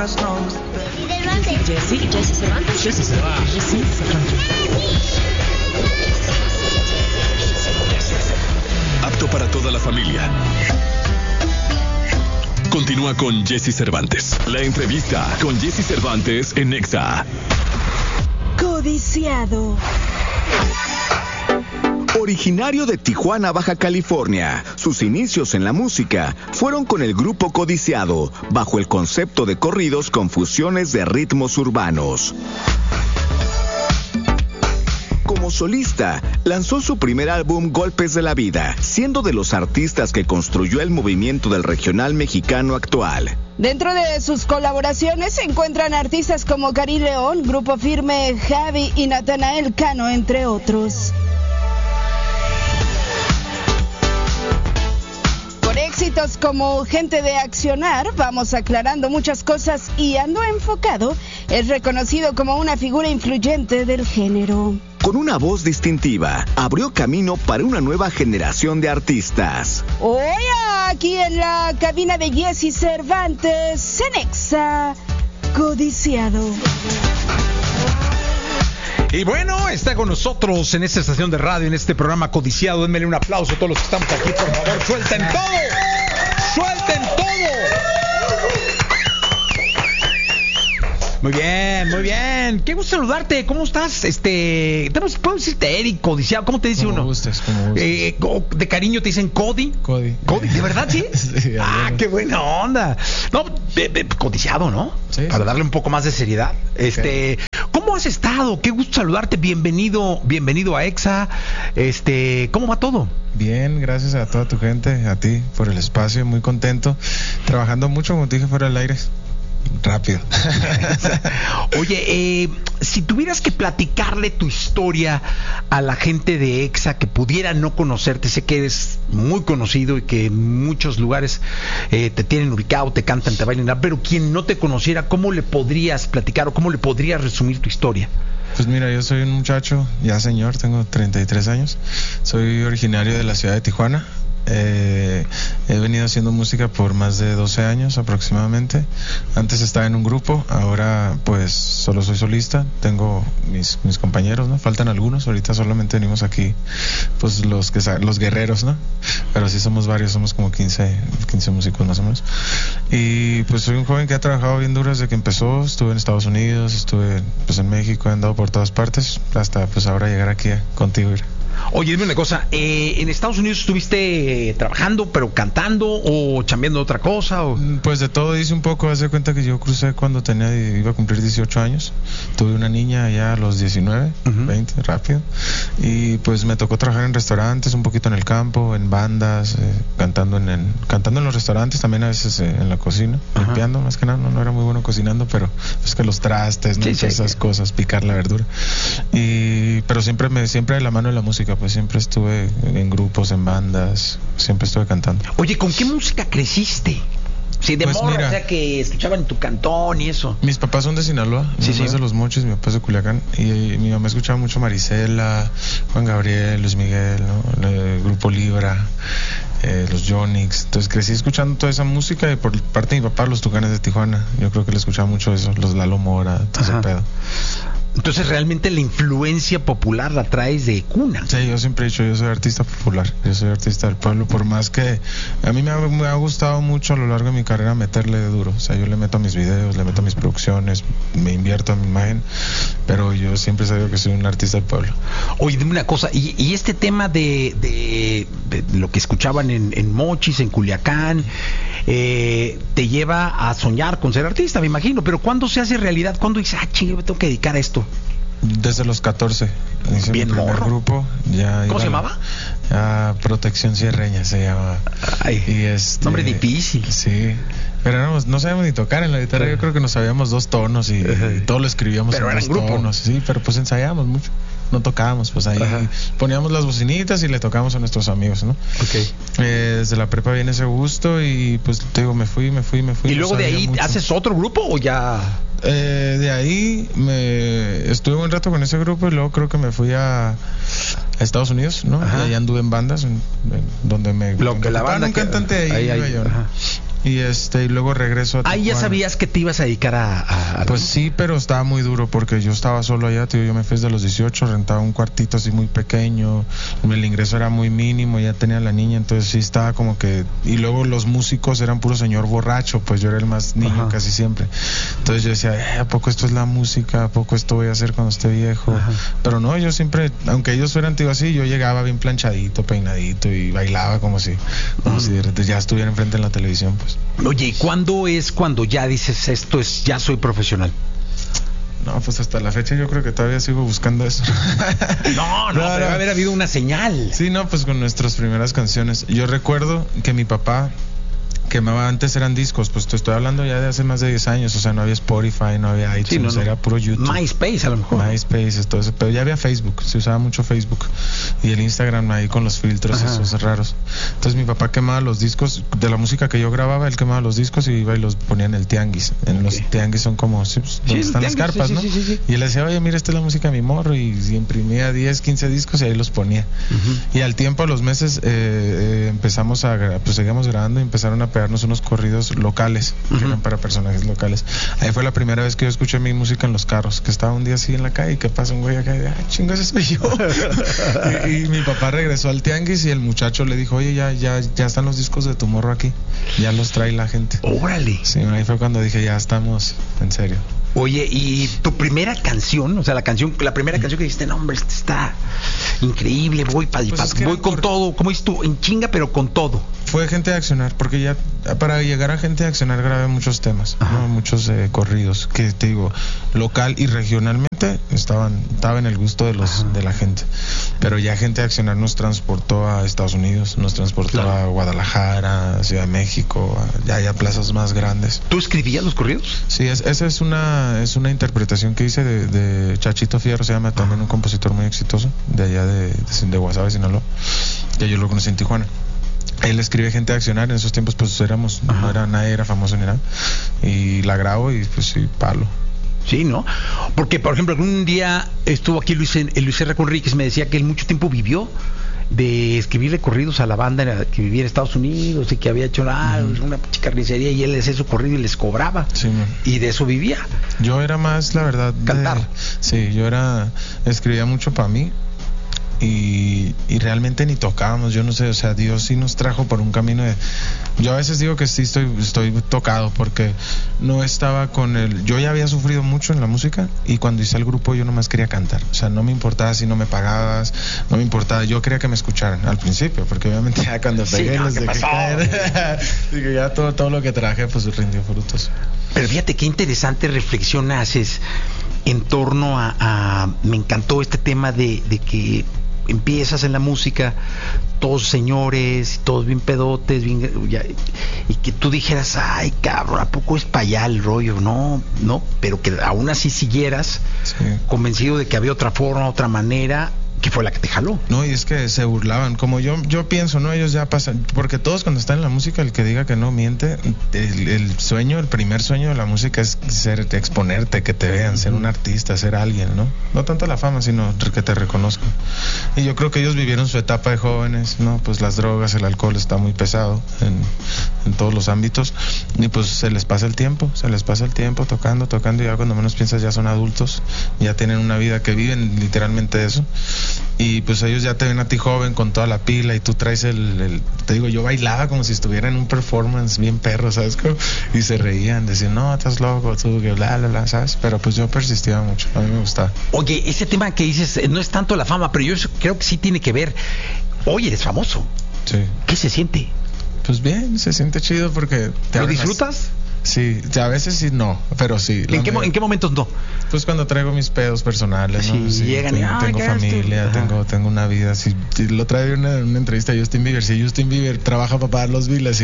Jessy Cervantes. Apto para toda la familia. Continúa con Jessy Cervantes. La entrevista con Jessy Cervantes en Nexa. Codiciado. Originario de Tijuana, Baja California, sus inicios en la música fueron con el grupo Codiciado, bajo el concepto de corridos con fusiones de ritmos urbanos. Como solista, lanzó su primer álbum Golpes de la Vida, siendo de los artistas que construyó el movimiento del regional mexicano actual. Dentro de sus colaboraciones se encuentran artistas como Karim León, Grupo Firme, Javi y Natanael Cano, entre otros. Por éxitos como Gente de Accionar, Vamos Aclarando Muchas Cosas y Ando Enfocado, es reconocido como una figura influyente del género. Con una voz distintiva, abrió camino para una nueva generación de artistas. Hoy aquí en la cabina de Jessy Cervantes, en Nexa, Codiciado. Y bueno, está con nosotros en esta estación de radio, en este programa Codiciado. Denmele un aplauso a todos los que estamos aquí, por favor. ¡Suelten todo! ¡Suelten todo! Muy bien, muy bien. Qué gusto saludarte. ¿Cómo estás? ¿Puedo decirte Eric, Codiciado? ¿Cómo te dice uno? Como gustes. De cariño te dicen Cody. Cody. ¿De verdad, sí? Sí. Qué buena onda. No, Codiciado, ¿no? Sí. Para darle un poco más de seriedad. Okay. ¿Cómo has estado? Qué gusto saludarte. Bienvenido a EXA. ¿Cómo va todo? Bien, gracias a toda tu gente, a ti por el espacio, muy contento. Trabajando mucho, como te dije, fuera del aire. Rápido. Oye, si tuvieras que platicarle tu historia a la gente de EXA que pudiera no conocerte, sé que eres muy conocido y que en muchos lugares te tienen ubicado, te cantan, te bailan, pero quien no te conociera, ¿cómo le podrías platicar o cómo le podrías resumir tu historia? Pues mira, yo soy un muchacho, ya señor, tengo 33 años, soy originario de la ciudad de Tijuana. He venido haciendo música por más de 12 años aproximadamente. Antes estaba en un grupo, ahora pues solo soy solista. Tengo mis compañeros, ¿no? Faltan algunos, ahorita solamente venimos aquí pues los guerreros, ¿no? Pero sí somos varios, somos como 15 músicos más o menos. Y pues soy un joven que ha trabajado bien duro desde que empezó. Estuve en Estados Unidos, estuve pues en México, he andado por todas partes hasta pues ahora llegar aquí contigo. Oye, dime una cosa, ¿en Estados Unidos estuviste trabajando, pero cantando o chambeando otra cosa? O? Pues de todo hice un poco. Haz de cuenta que yo crucé cuando iba a cumplir 18 años. Tuve una niña ya a los 19, 20, rápido. Y pues me tocó trabajar en restaurantes, un poquito en el campo, en bandas, cantando en los restaurantes, también a veces en la cocina, limpiando, más que nada. No era muy bueno cocinando, pero es que los trastes, ¿no? Sí, esas cosas, picar la verdura. Pero siempre de la mano de la música. Pues siempre estuve en grupos, en bandas, siempre estuve cantando. Oye, ¿con qué música creciste? Sí, de pues morro, mira, o sea, que escuchaban en tu cantón y eso. Mis papás son de Sinaloa, mi mamá es de Los Mochis, mi papá es de Culiacán, y mi mamá escuchaba mucho Marisela, Juan Gabriel, Luis Miguel, ¿no? El Grupo Libra, los Yonix. Entonces crecí escuchando toda esa música, y por parte de mi papá, los Tucanes de Tijuana. Yo creo que le escuchaba mucho eso, los Lalo Mora, todo ese pedo. Entonces realmente la influencia popular la traes de cuna. Sí, yo siempre he dicho, yo soy artista popular, yo soy artista del pueblo, por más que a mí me ha gustado mucho a lo largo de mi carrera meterle duro. O sea, yo le meto a mis videos, le meto a mis producciones, me invierto en mi imagen, pero yo siempre he sabido que soy un artista del pueblo. Oye, dime una cosa, y este tema de lo que escuchaban en Mochis, en Culiacán, te lleva a soñar con ser artista, me imagino, pero ¿cuándo se hace realidad? ¿Cuándo dices, yo me tengo que dedicar a esto? Desde los 14. Hice bien mi primer grupo. ¿Cómo se llamaba? Protección Cierreña se llama. Ay, nombre difícil. Sí. Pero no sabíamos ni tocar en la guitarra. Yo creo que nos sabíamos 2 tonos y todo lo escribíamos pero en 2 tonos. Sí, pero pues ensayábamos mucho. No tocábamos, pues ahí poníamos las bocinitas y le tocábamos a nuestros amigos, ¿no? Okay. Desde la prepa viene ese gusto y pues te digo, me fui. ¿Y luego de ahí haces otro grupo o ya...? De ahí estuve un rato con ese grupo y luego creo que me fui a Estados Unidos, ¿no? Y ahí anduve en bandas donde me la banda un cantante ahí iba yo, ¿no? y luego regreso a Tijuana. Ahí ya sabías que te ibas a dedicar a Pues sí, pero estaba muy duro porque yo estaba solo allá, tío. Yo me fui desde los 18, rentaba un cuartito así muy pequeño, el ingreso era muy mínimo, ya tenía la niña, entonces sí estaba como que... Y luego los músicos eran puro señor borracho, pues yo era el más niño casi siempre. Entonces yo decía, ¿a poco esto es la música? ¿A poco esto voy a hacer cuando esté viejo? Pero no, yo siempre, aunque ellos fueran tío así, yo llegaba bien planchadito, peinadito y bailaba como si ya estuviera enfrente en la televisión, pues. Oye, ¿y cuándo es cuando ya dices ya soy profesional? No, pues hasta la fecha yo creo que todavía sigo buscando eso. No, debe haber habido una señal. Sí, no, pues con nuestras primeras canciones. Yo recuerdo que mi papá quemaba, antes eran discos, pues te estoy hablando ya de hace más de 10 años, o sea, no había Spotify, no había iTunes, era puro YouTube. MySpace a lo mejor. MySpace, todo eso, pero ya había Facebook, se usaba mucho Facebook y el Instagram ahí con los filtros esos raros. Entonces mi papá quemaba los discos de la música que yo grababa, él quemaba los discos y iba y los ponía en el tianguis. En los tianguis son como, donde están las carpas, ¿no? Sí. Y él decía, oye, mira, esta es la música de mi morro, y imprimía 10, 15 discos y ahí los ponía. Y al tiempo, a los meses, empezamos pues seguíamos grabando y empezaron a pegarnos unos corridos locales que eran para personajes locales. Ahí fue la primera vez que yo escuché mi música en los carros, que estaba un día así en la calle y que pasa un güey acá y chingo, ese soy yo. y mi papá regresó al tianguis y el muchacho le dijo, oye, ya están los discos de tu morro aquí, ya los trae la gente. Órale. Sí, ahí fue cuando dije, ya estamos en serio. Oye, y tu primera canción, o sea, la primera canción que dijiste, no, hombre, está increíble, voy con todo, como dices tú, en chinga, pero con todo. Fue Gente de Accionar, porque ya para llegar a Gente de Accionar grabé muchos temas, ¿no? Muchos corridos, que te digo, local y regionalmente estaba en el gusto de la gente. Pero ya Gente de Accionar nos transportó a Estados Unidos, nos transportó a Guadalajara, a Ciudad de México, ya plazas más grandes. ¿Tú escribías los corridos? Sí, esa es una interpretación que hice de Chachito Fierro, se llama también un compositor muy exitoso de allá de Guasave, Sinaloa, que yo lo conocí en Tijuana. Él escribe Gente de Accionar, en esos tiempos pues nadie era famoso ni nada, y la grabo y pues sí, palo. Sí, ¿no? Porque, por ejemplo, algún día estuvo aquí Luis R. Conríquez, me decía que él mucho tiempo vivió de escribirle corridos a la banda que vivía en Estados Unidos y que había hecho una carnicería, y él les hacía su corrido y les cobraba. Sí, y de eso vivía. Yo era más, la verdad, cantar. Sí, escribía mucho para mí. Y realmente ni tocábamos, yo no sé, o sea, Dios sí nos trajo por un camino yo a veces digo que sí estoy tocado, porque no estaba yo ya había sufrido mucho en la música, y cuando hice el grupo yo nomás quería cantar, o sea, no me importaba si no me pagabas, no me importaba, yo quería que me escucharan al principio, porque obviamente ya cuando pegué les dejé caer, dije, ya todo lo que traje pues rindió frutos. Pero fíjate qué interesante reflexión haces en torno me encantó este tema de que empiezas en la música, todos señores, todos bien pedotes, y que tú dijeras, ay cabrón, ¿a poco es para allá el rollo? No, pero que aún así siguieras convencido de que había otra forma, otra manera, que fue la que te jaló. No, y es que se burlaban, como yo pienso, ¿no? Ellos ya pasan, porque todos cuando están en la música, el que diga que no miente. El primer sueño de la música es exponerte, que te vean, ser un artista, ser alguien, ¿no? No tanto la fama, sino que te reconozcan. Y yo creo que ellos vivieron su etapa de jóvenes, ¿no? Pues las drogas, el alcohol está muy pesado en todos los ámbitos, y pues se les pasa el tiempo tocando, y ya cuando menos piensas ya son adultos, ya tienen una vida que viven literalmente eso. Y pues ellos ya te ven a ti joven con toda la pila, y tú traes te digo, yo bailaba como si estuviera en un performance bien perro, ¿sabes? Y se reían, decían, no, estás loco, tú, que bla, bla, bla, ¿sabes? Pero pues yo persistía mucho, a mí me gustaba. Oye, ese tema que dices, no es tanto la fama, pero yo creo que sí tiene que ver. Oye, eres famoso. Sí. ¿Qué se siente? Pues bien, se siente chido porque... ¿Lo disfrutas? Sí, a veces sí no, pero sí. ¿En qué momentos no? Pues cuando traigo mis pedos personales, ¿no? Sí, llegan tengo familia, tengo una vida. Sí, lo trae una entrevista a Justin Bieber. Si Justin Bieber trabaja para pagar los biles,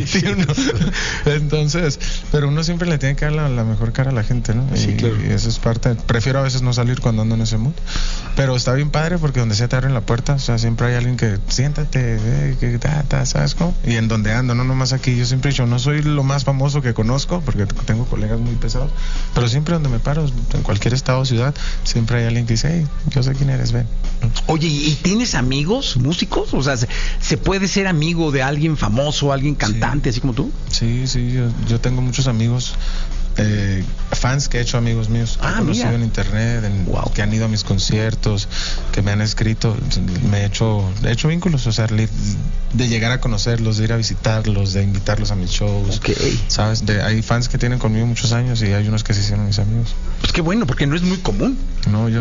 entonces, pero uno siempre le tiene que dar la mejor cara a la gente, ¿no? Sí, claro. Y eso es parte. Prefiero a veces no salir cuando ando en ese mood, pero está bien padre porque donde sea te abren la puerta, o sea, siempre hay alguien que siéntate, ¿sabes cómo? Y en donde ando, no nomás aquí. Yo siempre he dicho, no soy lo más famoso que conozco, conozco, porque tengo colegas muy pesados, pero siempre donde me paro, en cualquier estado o ciudad, siempre hay alguien que dice, hey, yo sé quién eres, ven. Oye, ¿y tienes amigos músicos? O sea, ¿se puede ser amigo de alguien famoso, alguien cantante, así como tú? Sí, yo tengo muchos amigos, fans que he hecho amigos míos, que he conocido en internet, que han ido a mis conciertos, que me han escrito, he hecho vínculos, o sea, de llegar a conocerlos, de ir a visitarlos, de invitarlos a mis shows, ¿sabes? Hay fans que tienen conmigo muchos años y hay unos que se hicieron mis amigos. Pues qué bueno, porque no es muy común. No, yo